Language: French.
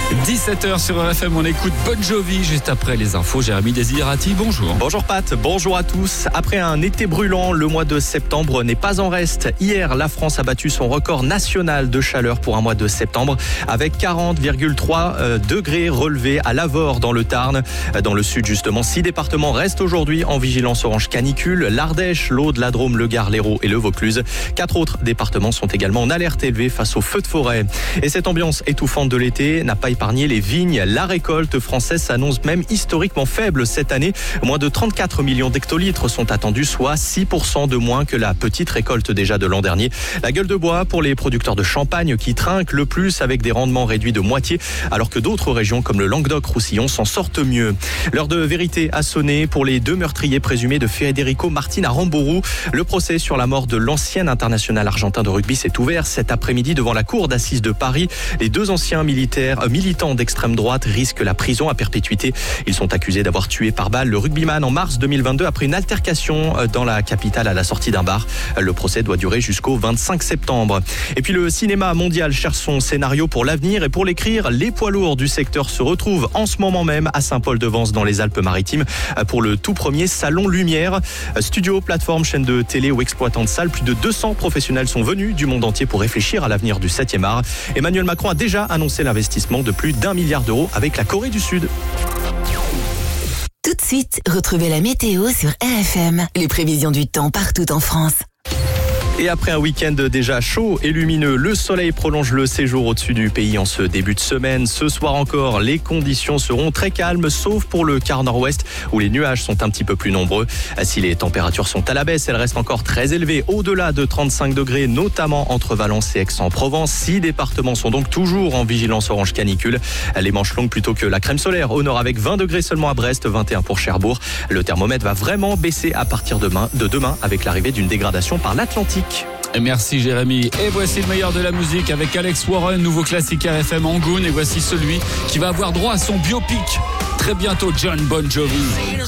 17h sur RFM, on écoute Bon Jovi juste après les infos. Jérémy Désirati, bonjour. Bonjour Pat, bonjour à tous. Après un été brûlant, le mois de septembre n'est pas en reste. Hier, la France a battu son record national de chaleur pour un mois de septembre avec 40,3 degrés relevés à Lavore dans le Tarn. Dans le sud, justement, 6 départements restent aujourd'hui en vigilance orange canicule. L'Ardèche, l'Aude, la Drôme, le Gard, l'Hérault et le Vaucluse. 4 autres départements sont également en alerte élevée face aux feux de forêt. Et cette ambiance étouffante de l'été n'a pas épargné les vignes. La récolte française s'annonce même historiquement faible cette année. Moins de 34 millions d'hectolitres sont attendus, soit 6% de moins que la petite récolte déjà de l'an dernier. La gueule de bois pour les producteurs de champagne qui trinquent le plus avec des rendements réduits de moitié, alors que d'autres régions comme le Languedoc-Roussillon s'en sortent mieux. L'heure de vérité a sonné pour les 2 meurtriers présumés de Federico Martin à Rambourou. Le procès sur la mort de l'ancien international argentin de rugby s'est ouvert cet après-midi devant la cour d'assises de Paris. Les 2 anciens militants d'extrême droite risquent la prison à perpétuité. Ils sont accusés d'avoir tué par balle le rugbyman en mars 2022 après une altercation dans la capitale à la sortie d'un bar. Le procès doit durer jusqu'au 25 septembre. Et puis le cinéma mondial cherche son scénario pour l'avenir et pour l'écrire, les poids lourds du secteur se retrouvent en ce moment même à Saint-Paul-de-Vence dans les Alpes-Maritimes pour le tout premier Salon Lumière. Studio, plateforme, chaîne de télé ou exploitant de salles, plus de 200 professionnels sont venus du monde entier pour réfléchir à l'avenir du 7e art. Emmanuel Macron a déjà annoncé l'investissement de plus d'1 milliard d'euros avec la Corée du Sud. Tout de suite, retrouvez la météo sur RFM. Les prévisions du temps partout en France. Et après un week-end déjà chaud et lumineux, le soleil prolonge le séjour au-dessus du pays en ce début de semaine. Ce soir encore, les conditions seront très calmes, sauf pour le quart nord-ouest où les nuages sont un petit peu plus nombreux. Si les températures sont à la baisse, elles restent encore très élevées, au-delà de 35 degrés, notamment entre Valence et Aix-en-Provence. 6 départements sont donc toujours en vigilance orange canicule. Les manches longues plutôt que la crème solaire au nord avec 20 degrés seulement à Brest, 21 pour Cherbourg. Le thermomètre va vraiment baisser à partir de demain avec l'arrivée d'une dégradation par l'Atlantique. Merci Jérémy. Et voici le meilleur de la musique avec Alex Warren, nouveau classique RFM Angoon. Et voici celui qui va avoir droit à son biopic très bientôt, John Bon Jovi.